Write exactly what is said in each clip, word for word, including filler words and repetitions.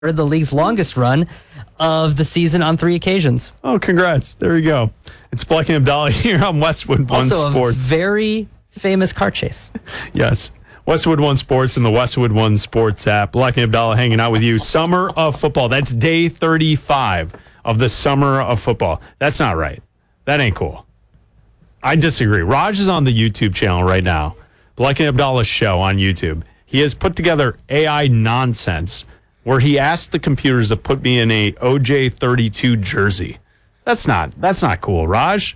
the league's longest run of the season on three occasions. Oh, congrats. There you go. It's Black and Abdallah here on Westwood One also Sports. A very famous car chase. Yes. Westwood One Sports and the Westwood One Sports app. Black and Abdallah hanging out with you. Summer of football. That's day thirty-five of the summer of football. That's not right. That ain't cool. I disagree. Raj is on the YouTube channel right now. Black and Abdallah's show on YouTube. He has put together A I nonsense where he asked the computers to put me in a O J thirty-two jersey. That's not that's not cool, Raj.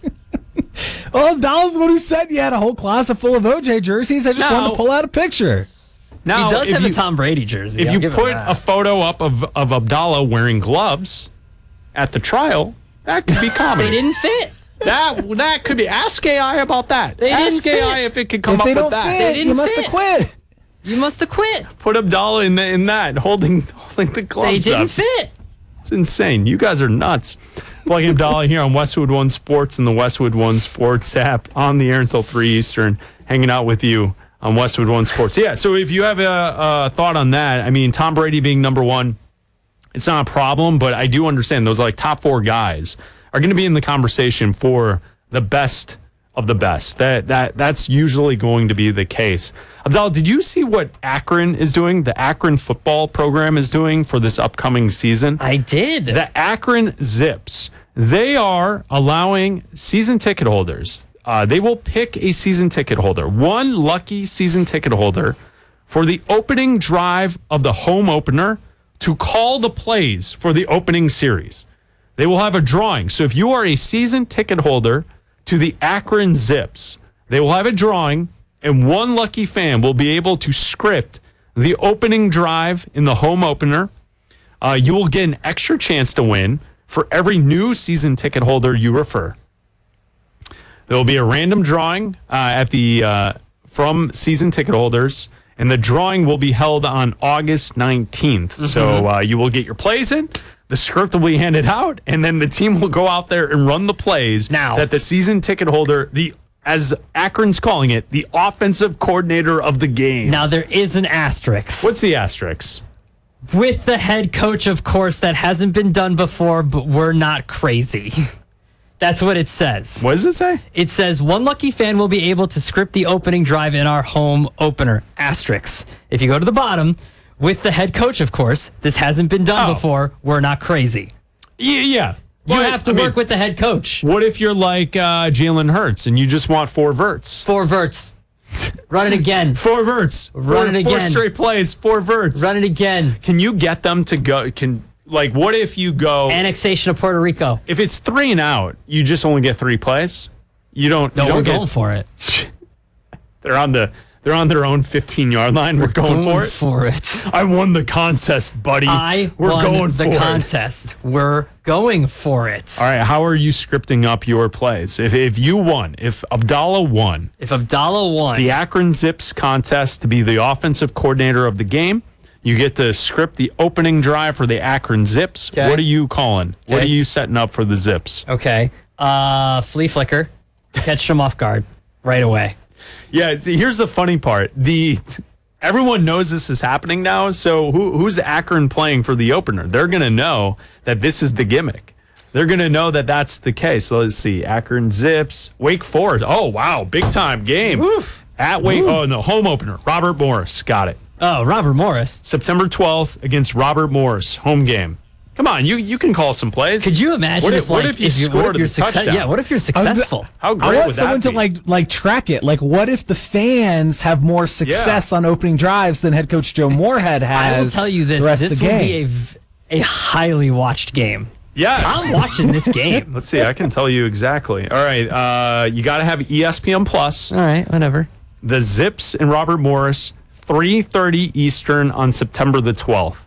Well, Abdallah's the one who said you had a whole closet full of O J jerseys. I just No. wanted to pull out a picture. Now, He does if have you, a Tom Brady jersey. If I'll you give him put that. a photo up of, of Abdallah wearing gloves at the trial, that could be comedy. They didn't fit. That that could be. Ask A I about that. They Ask didn't A I fit. if it could come If up they with don't that. fit, They didn't you must have fit. quit. You must have quit. Put Abdallah in the, in that holding holding the They gloves didn't up. fit. It's insane. You guys are nuts. Black and Abdallah here on Westwood One Sports and the Westwood One Sports app on the air until three Eastern, hanging out with you on Westwood One Sports. Yeah, so if you have a, a thought on that, I mean, Tom Brady being number one, it's not a problem, but I do understand those like top four guys are going to be in the conversation for the best of the best. That that That's usually going to be the case. Abdallah, did you see what Akron is doing? The Akron football program is doing for this upcoming season? I did. The Akron Zips, they are allowing season ticket holders. Uh, they will pick a season ticket holder, one lucky season ticket holder, for the opening drive of the home opener to call the plays for the opening series. They will have a drawing. So if you are a season ticket holder to the Akron Zips, they will have a drawing, and one lucky fan will be able to script the opening drive in the home opener. Uh, you will get an extra chance to win for every new season ticket holder you refer. There will be a random drawing uh, at the uh, from season ticket holders, and the drawing will be held on August nineteenth. Mm-hmm. So uh, you will get your plays in, the script will be handed out, and then the team will go out there and run the plays Now. that the season ticket holder, the as Akron's calling it, the offensive coordinator of the game. Now, there is an asterisk. What's the asterisk? With the head coach, of course, that hasn't been done before, but we're not crazy. That's what it says. What does it say? It says one lucky fan will be able to script the opening drive in our home opener. Asterisk. If you go to the bottom, with the head coach, of course, this hasn't been done Oh. before, we're not crazy. Yeah, yeah. You But, have to I mean, work with the head coach. What if you're like uh, Jalen Hurts and you just want four verts? Four verts. Run it again. Four verts. Run four, it Four again. straight plays, four verts. Run it again. Can you get them to go? Can like what if you go? Annexation of Puerto Rico. If it's three and out, you just only get three plays. You don't. No, you don't we're get, going for it. They're on the. They're on their own fifteen yard line. We're going, for it. for it. I won the contest, buddy. I We're won going the for it. contest. We're going for it. All right. How are you scripting up your plays? If if you won, if Abdallah won, If Abdallah won, the Akron Zips contest to be the offensive coordinator of the game, you get to script the opening drive for the Akron Zips. Okay. What are you calling? What Okay. are you setting up for the Zips? okay. Uh, flea flicker, catch them off guard right away. Yeah, see, here's the funny part. The everyone knows this is happening now, so who, who's Akron playing for the opener? They're going to know that this is the gimmick. They're going to know that that's the case. So let's see. Akron Zips, Wake Forest. Oh, wow, big time game. Oof. At Wake, oh, no, home opener. Robert Morris, got it. Oh, Robert Morris. September twelfth against Robert Morris, home game. Come on, you you can call some plays. Could you imagine What if, if- what like, if you what scored if you're the success- touchdown? Yeah, what if you're successful? How I great want would someone that to be? like like track it. Like, what if the fans have more success on opening drives than head coach Joe Moorhead has? I will tell you this: the rest this of the will game? be a v- a highly watched game. Yes. I'm watching this game. Let's see. I can tell you exactly. All right. Uh, you got to have E S P N Plus. All right, whatever. The Zips and Robert Morris, three thirty Eastern on September the twelfth.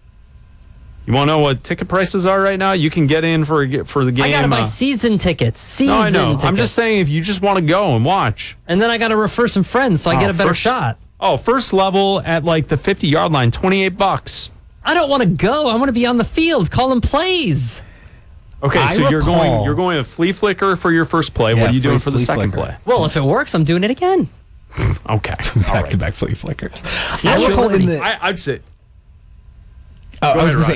You want to know what ticket prices are right now? You can get in for a, for the game. I gotta buy uh, season tickets. Season no, I know. tickets. I'm just saying if you just want to go and watch. And then I gotta refer some friends so I Oh, get a better first- shot. Oh, first level at like the fifty yard line, twenty-eight bucks. I don't want to go. I want to be on the field calling plays. Okay, I so you're recall- going you're going to flea flicker for your first play. Yeah, what are you doing flea- for the flea second flicker. play? Well, if it works, I'm doing it again. Okay. All back right. to back flea flickers. Statue I of recall in Liberty. the, I, I'd say Oh, I was ahead, going to say